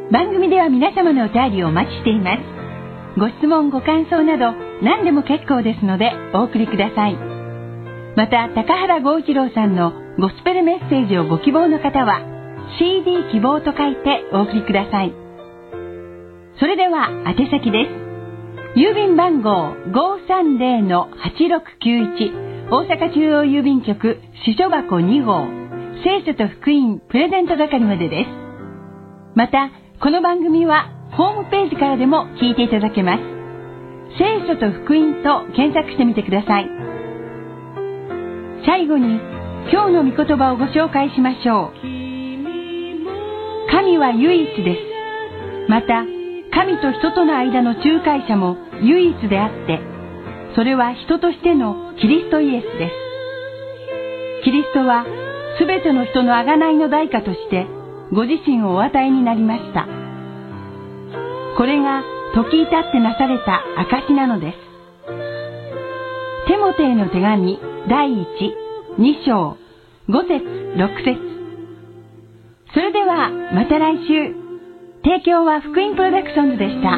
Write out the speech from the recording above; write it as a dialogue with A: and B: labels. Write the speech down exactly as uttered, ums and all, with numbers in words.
A: 番組では皆様のお便りをお待ちしています。ご質問ご感想など何でも結構ですのでお送りください。また高原剛一郎さんのゴスペルメッセージをご希望の方は シーディー 希望と書いてお送りください。それでは宛先です。郵便番号 ごーさんぜろのはちろくきゅういち 大阪中央郵便局支所箱に号聖書と福音プレゼント係までです。またこの番組はホームページからでも聞いていただけます。聖書と福音と検索してみてください。最後に今日の御言葉をご紹介しましょう。神は唯一です。また神と人との間の仲介者も唯一であって、それは人としてのキリストイエスです。キリストはすべての人の贖いの代価としてご自身をお与えになりました。これが時至ってなされた証なのです。テモテへの手紙だいいち、に章、ご節、ろく節。それではまた来週。提供は福音プロダクションズでした。